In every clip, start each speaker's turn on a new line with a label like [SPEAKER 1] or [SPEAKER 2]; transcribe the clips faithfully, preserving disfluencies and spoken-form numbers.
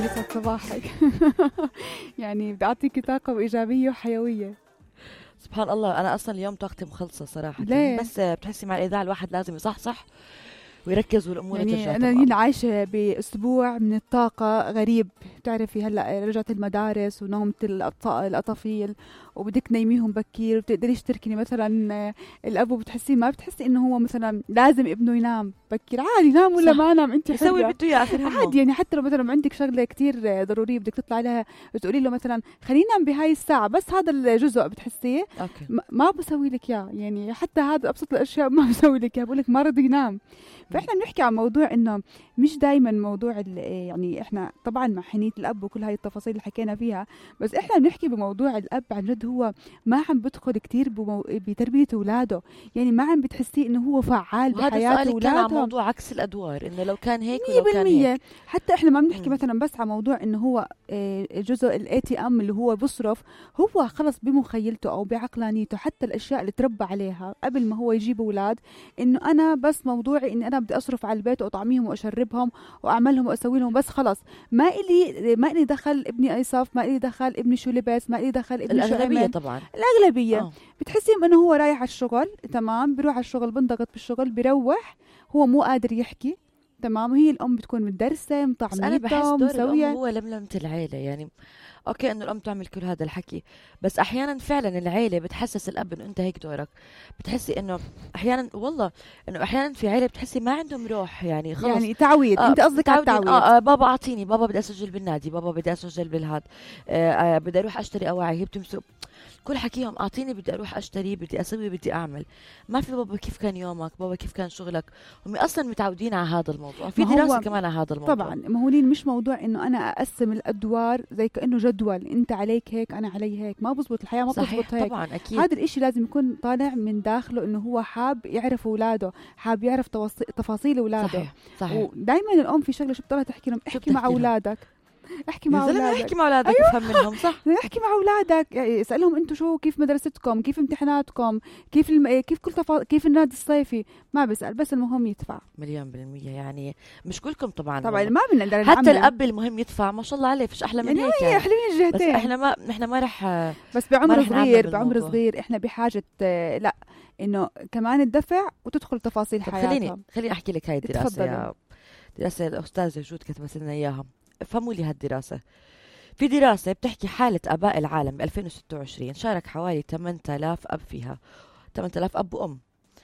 [SPEAKER 1] يسعد صباحك. يعني بدي أعطيكي طاقة وإيجابية وحيوية.
[SPEAKER 2] سبحان الله، أنا أصلا اليوم طاقتي مخلصة صراحة.
[SPEAKER 1] ليه؟
[SPEAKER 2] بس بتحسي مع الإذاعة الواحد لازم يصحصح ويركز والأمور
[SPEAKER 1] يعني
[SPEAKER 2] ترجع
[SPEAKER 1] أنا
[SPEAKER 2] تمام.
[SPEAKER 1] لين عايشة بأسبوع من الطاقة غريب. بتعرفي هلأ رجعت المدارس ونومة الأطفال وبدك نيميهم بكير وبتقدريش تركني مثلا الأبو، بتحسي ما بتحسي إنه هو مثلا لازم ابنه ينام بكير، عادي نام ولا ما نام أنت
[SPEAKER 2] يسوي
[SPEAKER 1] حرة
[SPEAKER 2] بده إياه
[SPEAKER 1] عادي. يعني حتى لو مثلا عندك شغلة كتير ضرورية بدك تطلع لها بتقولي له مثلا خلينا ننام بهاي الساعة، بس هذا الجزء بتحسيه ما بسوي لك إياه. يعني حتى هذا أبسط الأشياء ما بسوي لك إياه، بقول لك ما رضي ينام. فإحنا بنحكي عن موضوع إنه مش دايما موضوع يعني إحنا طبعا مع حنية الأب وكل هاي التفاصيل اللي حكينا فيها، بس إحنا بنحكي بموضوع الأب عن جد هو ما عم بدخل كتير بمو... بتربية أولاده. يعني ما عم بتحسيه إنه هو فعال بحياة أولاده.
[SPEAKER 2] كان عن موضوع عكس الأدوار، إنه لو كان هيك ولو كان هيك.
[SPEAKER 1] حتى إحنا ما بنحكي مثلا بس عن موضوع إنه هو جزء الإي تي أم اللي هو بصرف، هو خلص بمخيلته أو بعقلانيته حتى الأشياء اللي تربى عليها قبل ما هو يجيب أولاد، إنه أنا بس موضوعي إني أنا بدي أصرف على البيت وأطعميهم وأشربهم وأعملهم وأسوي لهم، بس خلص ما إلي ما إلي دخل ابني أي صف، ما إلي دخل ابني شو لبس، ما إلي دخل ابني شو
[SPEAKER 2] الأغلبية
[SPEAKER 1] عمل.
[SPEAKER 2] طبعا
[SPEAKER 1] الأغلبية
[SPEAKER 2] أوه.
[SPEAKER 1] بتحسي إنه هو رايح على الشغل تمام، بيروح على الشغل بنضغط بالشغل بيروح هو مو قادر يحكي تمام، وهي الأم بتكون متدرسة مطعميته مسوية.
[SPEAKER 2] هو لملمة العيلة يعني. اوكي انه الام تعمل كل هذا الحكي، بس احيانا فعلا العيله بتحسس الاب انه انت هيك دورك. بتحسي انه احيانا والله انه احيانا في عيله بتحسي ما عندهم روح، يعني خلص
[SPEAKER 1] يعني تعويض. آه انت قصدك على التعويض.
[SPEAKER 2] آه, آه بابا اعطيني، بابا بدي اسجل بالنادي، بابا بدي اسجل بالهاد، آه آه بدي اروح اشتري اواعي، هي بتمسك كل حكيهم اعطيني، بدي اروح اشتري، بدي اسوي، بدي اعمل. ما في بابا كيف كان يومك، بابا كيف كان شغلك. هم اصلا متعودين على هذا الموضوع، في دراسه كمان على هذا الموضوع.
[SPEAKER 1] طبعا ما هو مش موضوع انه انا اقسم الادوار زي كانه جدول، انت عليك هيك انا علي هيك، ما بزبط الحياه، ما بزبط هيك.
[SPEAKER 2] طبعا اكيد
[SPEAKER 1] هذا الاشي لازم يكون طالع من داخله، انه هو حاب يعرف اولاده، حاب يعرف تفاصيل اولاده.
[SPEAKER 2] صحيح صحيح.
[SPEAKER 1] ودائما الام في شغله شو بتضلها تحكي لهم، احكي مع اولادك، احكي مع اولادك،
[SPEAKER 2] احكي مع اولادك افهم أيوة. منهم صح.
[SPEAKER 1] احكي مع اولادك، اسالهم انتم شو كيف مدرستكم، كيف امتحاناتكم، كيف الم... كيف كل تفا... كيف النادي الصيفي. ما بسال، بس المهم يدفع.
[SPEAKER 2] مليون بالمية. يعني مش كلكم طبعا
[SPEAKER 1] طبعا ما بنقدر
[SPEAKER 2] حتى نعمل. الاب المهم يدفع، ما شاء الله عليه، فيش احلى من
[SPEAKER 1] يعني
[SPEAKER 2] هيك.
[SPEAKER 1] يعني حلوين الجهتين.
[SPEAKER 2] بس احنا ما احنا ما رح
[SPEAKER 1] بس بعمر صغير بعمر صغير احنا بحاجه لا انه كمان الدفع وتدخل تفاصيل حياتهم.
[SPEAKER 2] خليني خليني احكي لك هاي الدراسه يا دراسه الاستاذه جود كتبت لنا اياها، افهموا لي هالدراسه. في دراسة بتحكي حالة آباء العالم ب ألفين وستة وعشرين، شارك حوالي ثمانية آلاف أب فيها، ثمانية آلاف أب وأم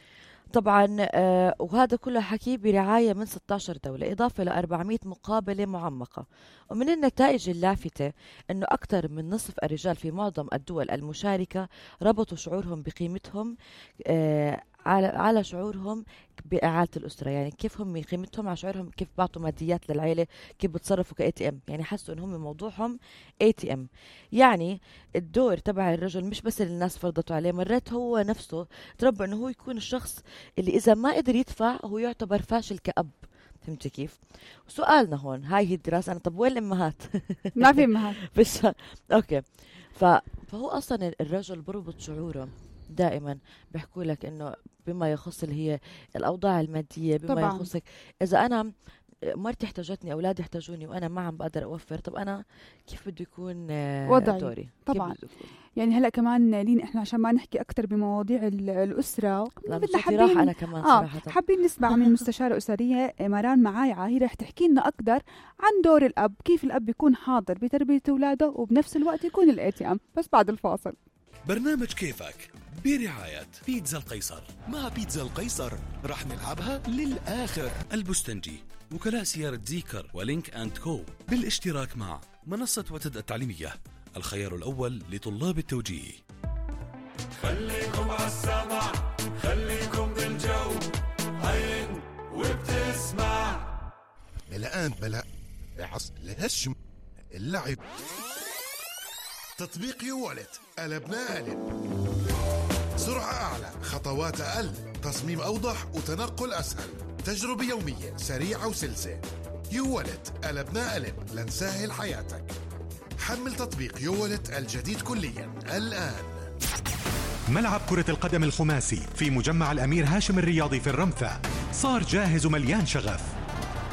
[SPEAKER 2] طبعا. آه وهذا كله حكي برعاية من ستة عشر دولة، إضافة ل أربعمئة مقابلة معمقة. ومن النتائج اللافتة أنه أكثر من نصف الرجال في معظم الدول المشاركة ربطوا شعورهم بقيمتهم آه على على شعورهم بإعالة الأسرة. يعني كيف هم قيمتهم على شعورهم، كيف بعطوا ماديات للعيلة، كيف بتصرفوا كاي تي ام. يعني حسوا إنهم موضوعهم اي تي ام. يعني الدور تبع الرجل مش بس اللي الناس فرضته عليه، مرات هو نفسه تربى إنه هو يكون الشخص اللي إذا ما قدر يدفع هو يعتبر فاشل كأب. فهمتي كيف؟ سؤالنا هون، هاي هي الدراسة. أنا طب وين الأمهات؟
[SPEAKER 1] ما في أمهات.
[SPEAKER 2] بس أوكي. ف... فهو أصلا الرجل بربط شعوره دائما، بيحكوا لك انه بما يخص اللي هي الاوضاع الماديه، بما طبعاً. يخصك اذا انا مرتي احتاجتني، اولادي احتاجوني، وانا ما عم بقدر اوفر، طب انا كيف بده يكون
[SPEAKER 1] وضعي
[SPEAKER 2] دوري
[SPEAKER 1] طبعا. يعني هلا كمان لين احنا عشان ما نحكي اكثر بمواضيع الاسره
[SPEAKER 2] بدنا حابين انا كمان
[SPEAKER 1] آه صراحه حابين نسمع من مستشاره اسريه مران معايعه، هي رح تحكي لنا اكثر عن دور الاب، كيف الاب يكون حاضر بتربيه اولاده وبنفس الوقت يكون الاي تي ام. بس بعد الفاصل.
[SPEAKER 3] برنامج كيفك برعاية بيتزا القيصر. مع بيتزا القيصر رح نلعبها للآخر. البستنجي، وكلاء سيارة زيكر ولينك أند كو، بالاشتراك مع منصة وتد التعليمية، الخيار الأول لطلاب التوجيه.
[SPEAKER 4] خليكم عالسمع، خليكم بالجو، عين وبتسمع.
[SPEAKER 5] الآن بلا عص لهشم اللعب. تطبيق يوالت، قلبنا قلب. سرعة أعلى، خطوات أقل، تصميم أوضح وتنقل أسهل، تجربة يومية سريعة وسلسة. يوالت، قلبنا قلب لنسهل حياتك. حمل تطبيق يوالت الجديد كليا الآن.
[SPEAKER 6] ملعب كرة القدم الخماسي في مجمع الأمير هاشم الرياضي في الرمثة صار جاهز ومليان شغف.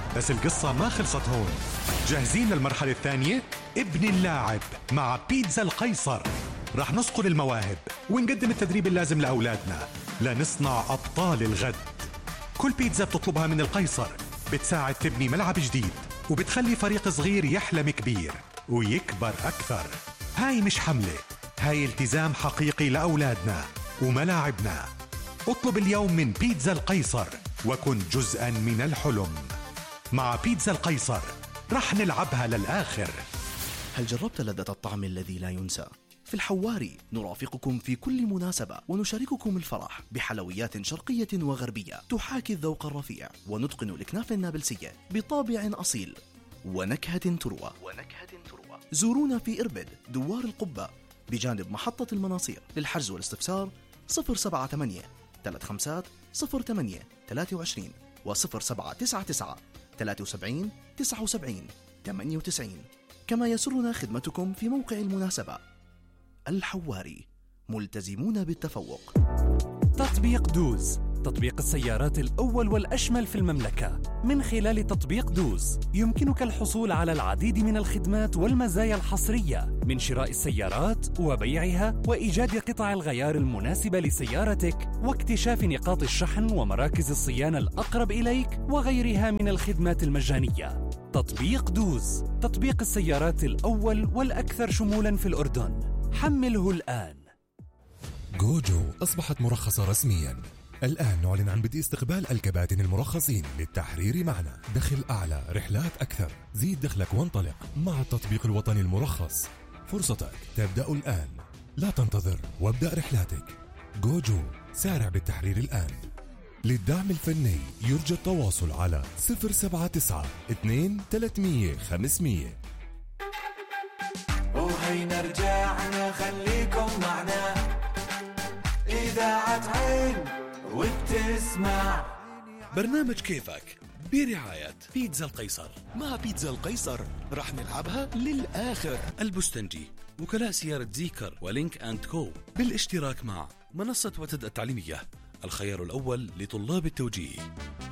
[SPEAKER 6] بس القصة ما خلصت هون. جاهزين للمرحلة الثانية؟ ابن اللاعب مع بيتزا القيصر. رح نصقل المواهب ونقدم التدريب اللازم لأولادنا لنصنع أبطال الغد. كل بيتزا بتطلبها من القيصر بتساعد تبني ملعب جديد، وبتخلي فريق صغير يحلم كبير ويكبر أكثر. هاي مش حملة، هاي التزام حقيقي لأولادنا وملاعبنا. اطلب اليوم من بيتزا القيصر وكن جزءا من الحلم. مع بيتزا القيصر رح نلعبها للآخر.
[SPEAKER 7] هل جربت لذة الطعم الذي لا ينسى؟ في الحواري نرافقكم في كل مناسبة ونشارككم الفرح بحلويات شرقية وغربية تحاكي الذوق الرفيع، ونتقن الأكناف النابلسية بطابع أصيل ونكهة تروى. ونكهة تروى. زورونا في إربد دوار القبة بجانب محطة المناصير. للحجز والاستفسار صفر سبعة ثمانية ثلاثة خمسة صفر ثمانية ثلاثة وعشرين وصفر سبعة تسعة تسعة ثلاثة وسبعين تسعة وسبعين ثمانية وتسعين. كما يسرنا خدمتكم في موقع المناسبة. الحواري، ملتزمون بالتفوق.
[SPEAKER 8] تطبيق دوز، تطبيق السيارات الأول والأشمل في المملكة. من خلال تطبيق دوز يمكنك الحصول على العديد من الخدمات والمزايا الحصرية، من شراء السيارات وبيعها وإيجاد قطع الغيار المناسبة لسيارتك واكتشاف نقاط الشحن ومراكز الصيانة الأقرب إليك وغيرها من الخدمات المجانية. تطبيق دوز، تطبيق السيارات الأول والأكثر شمولاً في الأردن. حمله الآن.
[SPEAKER 9] جوجو أصبحت مرخصة رسمياً. الآن نعلن عن بدء استقبال الكباتن المرخصين للتحرير معنا. دخل أعلى، رحلات أكثر، زيد دخلك وانطلق مع التطبيق الوطني المرخص. فرصتك تبدأ الآن، لا تنتظر وابدأ رحلاتك. جوجو، سارع بالتحرير الآن. للدعم الفني يرجى التواصل على صفر سبعة تسعة اثنين ثلاثمية خمسمية.
[SPEAKER 4] وهينا رجعنا، خليكم معنا، إذاعة عين وبتسمع.
[SPEAKER 3] برنامج كيفك برعاية بيتزا القيصر. مع بيتزا القيصر رح نلعبها للآخر. البستنجي، وكلاء سيارة زيكر ولينك أند كو، بالاشتراك مع منصة وتد التعليمية، الخيار الأول لطلاب التوجيه.